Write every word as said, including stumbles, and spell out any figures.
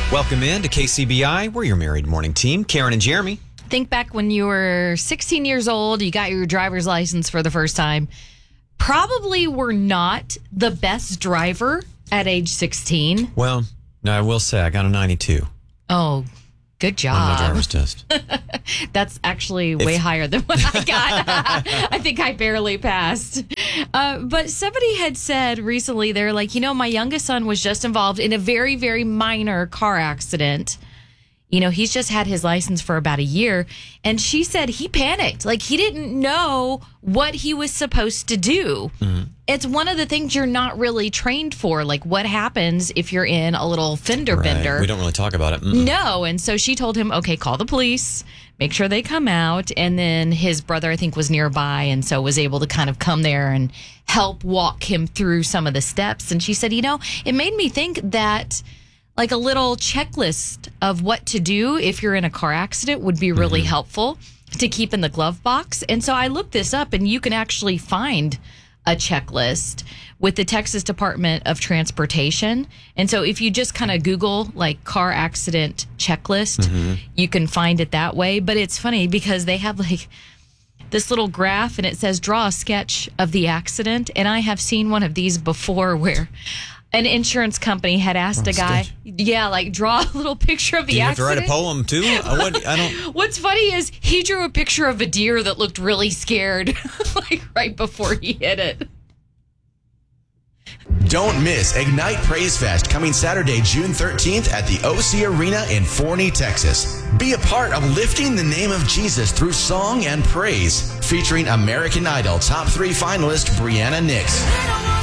Welcome in to K C B I. We're your married morning team, Karen and Jeremy. Think back when you were sixteen years old, you got your driver's license for the first time. Probably were not the best driver at age sixteen. Well, no, I will say I got a ninety-two Oh, good on my job. driver's test. That's actually way It's- higher than what I got. I think I barely passed. Uh, but somebody had said recently, they're like, you know, my youngest son was just involved in a very, very minor car accident. You know, he's just had his license for about a year. And she said he panicked. Like, he didn't know what he was supposed to do. Mm-hmm. It's one of the things you're not really trained for. Like, what happens if you're in a little fender Right. bender? We don't really talk about it. Mm-mm. No. And so she told him, okay, call the police, make sure they come out. And then his brother, I think, was nearby and so was able to kind of come there and help walk him through some of the steps. And she said, you know, it made me think that like a little checklist of what to do if you're in a car accident would be really mm-hmm. helpful to keep in the glove box. And so I looked this up, and you can actually find a checklist with the Texas Department of Transportation. And so if you just kind of Google like car accident checklist, mm-hmm. you can find it that way. But it's funny because they have like this little graph and it says draw a sketch of the accident. And I have seen one of these before where an insurance company had asked oh, a guy, sketch. yeah, like draw a little picture of the Do you accident. have to write a poem too? I, would, I don't. What's funny is he drew a picture of a deer that looked really scared, like right before he hit it. Don't miss Ignite Praise Fest coming Saturday, June thirteenth at the O C Arena in Forney, Texas. Be a part of lifting the name of Jesus through song and praise, featuring American Idol top three finalist Brianna Nix.